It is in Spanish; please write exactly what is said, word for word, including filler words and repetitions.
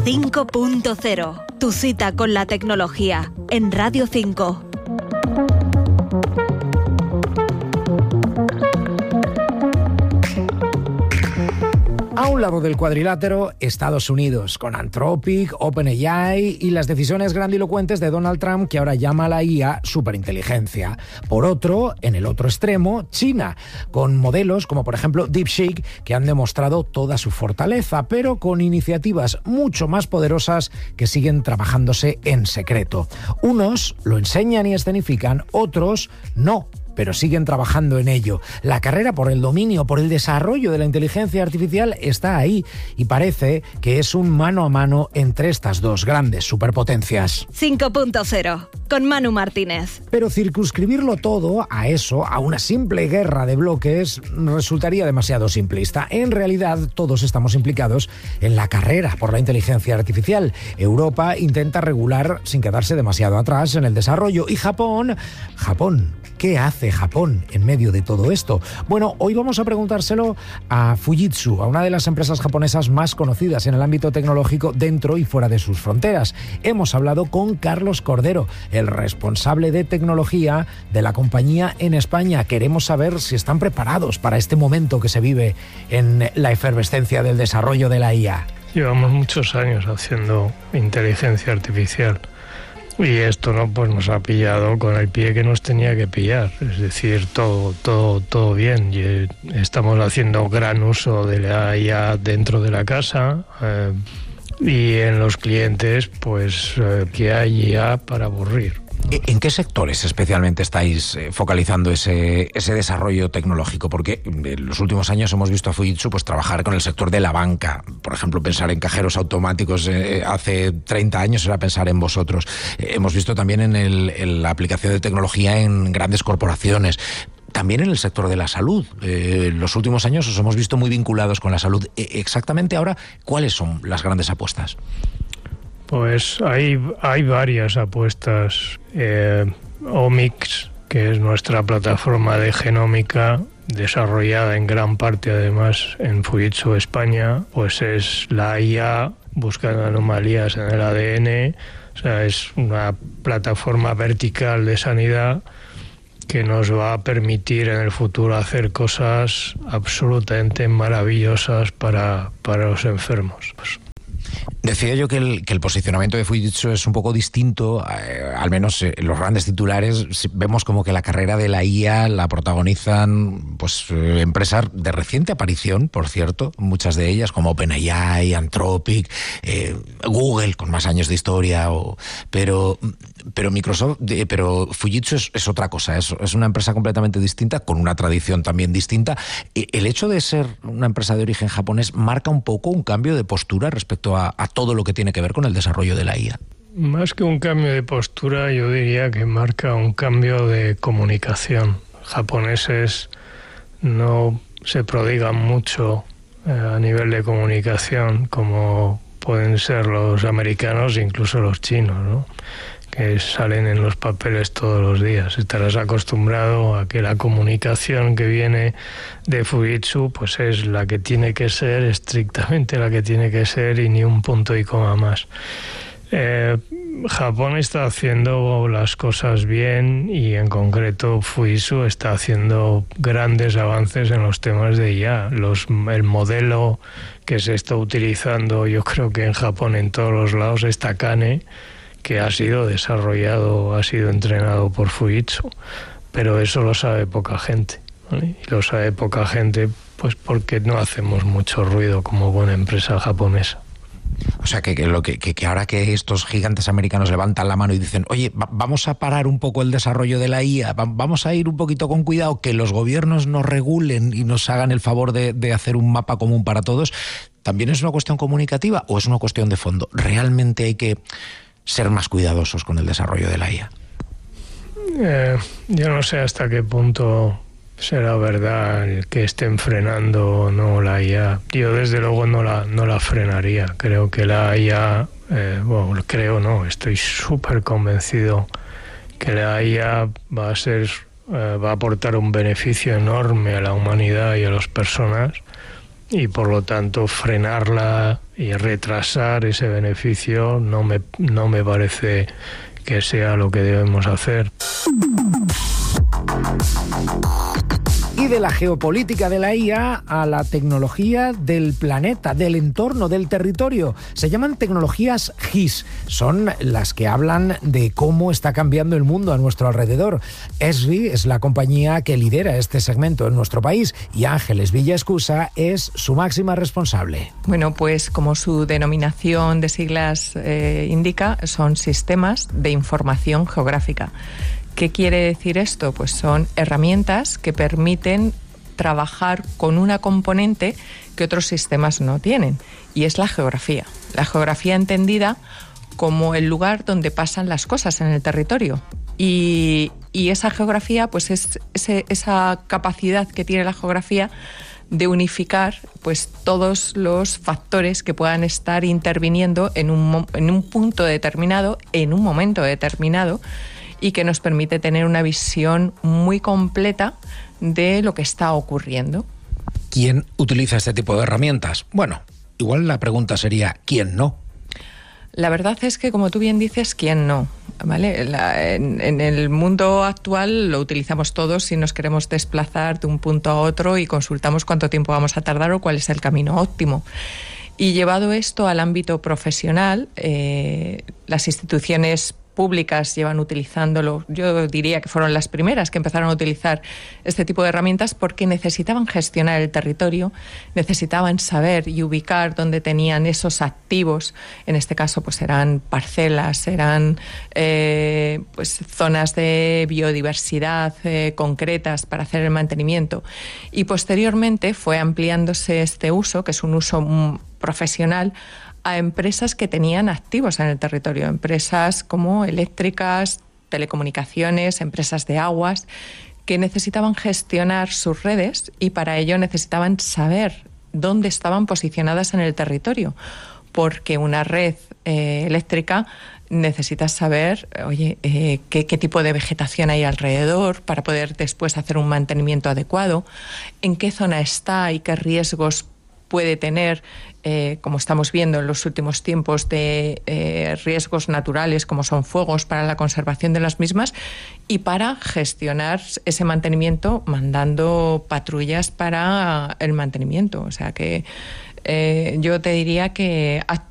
cinco punto cero. Tu cita con la tecnología en Radio cinco. A un lado del cuadrilátero, Estados Unidos, con Anthropic, OpenAI y las decisiones grandilocuentes de Donald Trump, que ahora llama a la I A superinteligencia. Por otro, en el otro extremo, China, con modelos como por ejemplo DeepSeek, que han demostrado toda su fortaleza, pero con iniciativas mucho más poderosas que siguen trabajándose en secreto. Unos lo enseñan y escenifican, otros no, pero siguen trabajando en ello. La carrera por el dominio, por el desarrollo de la inteligencia artificial está ahí y parece que es un mano a mano entre estas dos grandes superpotencias. cinco punto cero, con Manu Martínez. Pero circunscribirlo todo a eso, a una simple guerra de bloques, resultaría demasiado simplista. En realidad, todos estamos implicados en la carrera por la inteligencia artificial. Europa intenta regular sin quedarse demasiado atrás en el desarrollo. Y Japón, Japón, ¿qué hace Japón en medio de todo esto? Bueno, hoy vamos a preguntárselo a Fujitsu, a una de las empresas japonesas más conocidas en el ámbito tecnológico dentro y fuera de sus fronteras. Hemos hablado con Carlos Cordero, el responsable de tecnología de la compañía en España. Queremos saber si están preparados para este momento que se vive en la efervescencia del desarrollo de la I A. Llevamos muchos años haciendo inteligencia artificial. Y esto no pues nos ha pillado con el pie que nos tenía que pillar, es decir, todo todo todo bien. Y estamos haciendo gran uso de la I A dentro de la casa eh, y en los clientes, pues eh, que hay I A para aburrir. ¿En qué sectores especialmente estáis focalizando ese, ese desarrollo tecnológico? Porque en los últimos años hemos visto a Fujitsu pues, trabajar con el sector de la banca. Por ejemplo, pensar en cajeros automáticos eh, hace treinta años era pensar en vosotros. Eh, hemos visto también en, el, en la aplicación de tecnología en grandes corporaciones. También en el sector de la salud. Eh, en los últimos años os hemos visto muy vinculados con la salud. Eh, exactamente ahora, ¿cuáles son las grandes apuestas? Pues hay, hay varias apuestas. Eh, Omics, que es nuestra plataforma de genómica, desarrollada en gran parte además en Fujitsu España, pues es la I A buscando anomalías en el A D N. O sea, es una plataforma vertical de sanidad que nos va a permitir en el futuro hacer cosas absolutamente maravillosas para, para los enfermos. Pues, decía yo que el, que el posicionamiento de Fujitsu es un poco distinto, eh, al menos en los grandes titulares vemos como que la carrera de la I A la protagonizan pues eh, empresas de reciente aparición, por cierto, muchas de ellas como OpenAI, Anthropic, eh, Google con más años de historia, o, pero pero Microsoft, eh, pero Fujitsu es, es otra cosa, es, es una empresa completamente distinta, con una tradición también distinta. El hecho de ser una empresa de origen japonés marca un poco un cambio de postura respecto a, a todo lo que tiene que ver con el desarrollo de la I A. Más que un cambio de postura, yo diría que marca un cambio de comunicación. Japoneses no se prodigan mucho eh, a nivel de comunicación como pueden ser los americanos e incluso los chinos, ¿no? Que salen en los papeles todos los días. Estarás acostumbrado a que la comunicación que viene de Fujitsu pues es la que tiene que ser, estrictamente la que tiene que ser, y ni un punto y coma más. Eh, Japón está haciendo las cosas bien, y en concreto Fujitsu está haciendo grandes avances en los temas de I A. Los, el modelo que se está utilizando, yo creo que en Japón en todos los lados, es Takane, que ha sido desarrollado, ha sido entrenado por Fujitsu, pero eso lo sabe poca gente, ¿vale? Y lo sabe poca gente pues porque no hacemos mucho ruido como buena empresa japonesa. O sea, que, que, lo que, que, que ahora que estos gigantes americanos levantan la mano y dicen, oye, va, vamos a parar un poco el desarrollo de la I A, va, vamos a ir un poquito con cuidado, que los gobiernos nos regulen y nos hagan el favor de, de hacer un mapa común para todos, ¿también es una cuestión comunicativa o es una cuestión de fondo? ¿Realmente hay que ser más cuidadosos con el desarrollo de la I A? Eh, yo no sé hasta qué punto será verdad el que estén frenando o no la I A. Yo desde luego no la, no la frenaría. Creo que la I A, eh, bueno, creo no, estoy súper convencido que la I A va a ser, eh, va a aportar un beneficio enorme a la humanidad y a las personas, y por lo tanto frenarla y retrasar ese beneficio no me, no me parece que sea lo que debemos hacer. Y de la geopolítica de la I A a la tecnología del planeta, del entorno, del territorio. Se llaman tecnologías G I S. Son las que hablan de cómo está cambiando el mundo a nuestro alrededor. Esri es la compañía que lidera este segmento en nuestro país y Ángeles Villaescusa es su máxima responsable. Bueno, pues como su denominación de siglas eh, indica, son sistemas de información geográfica. ¿Qué quiere decir esto? Pues son herramientas que permiten trabajar con una componente que otros sistemas no tienen, y es la geografía. La geografía entendida como el lugar donde pasan las cosas en el territorio. Y, y esa geografía, pues es ese, esa capacidad que tiene la geografía de unificar pues todos los factores que puedan estar interviniendo en un, en un punto determinado, en un momento determinado, y que nos permite tener una visión muy completa de lo que está ocurriendo. ¿Quién utiliza este tipo de herramientas? Bueno, igual la pregunta sería ¿quién no? La verdad es que, como tú bien dices, ¿quién no? ¿Vale? La, en, en el mundo actual lo utilizamos todos si nos queremos desplazar de un punto a otro y consultamos cuánto tiempo vamos a tardar o cuál es el camino óptimo. Y llevado esto al ámbito profesional, eh, las instituciones públicas llevan utilizándolo. Yo diría que fueron las primeras que empezaron a utilizar este tipo de herramientas porque necesitaban gestionar el territorio, necesitaban saber y ubicar dónde tenían esos activos. En este caso, pues eran parcelas, eran eh, pues zonas de biodiversidad eh, concretas para hacer el mantenimiento. Y posteriormente fue ampliándose este uso, que es un uso mm, profesional, a empresas que tenían activos en el territorio, empresas como eléctricas, telecomunicaciones, empresas de aguas, que necesitaban gestionar sus redes y para ello necesitaban saber dónde estaban posicionadas en el territorio, porque una red eh, eléctrica necesita saber, oye, eh, qué, qué tipo de vegetación hay alrededor para poder después hacer un mantenimiento adecuado, en qué zona está y qué riesgos puede tener, eh, como estamos viendo en los últimos tiempos, de eh, riesgos naturales como son fuegos, para la conservación de las mismas y para gestionar ese mantenimiento mandando patrullas para el mantenimiento. O sea que eh, yo te diría que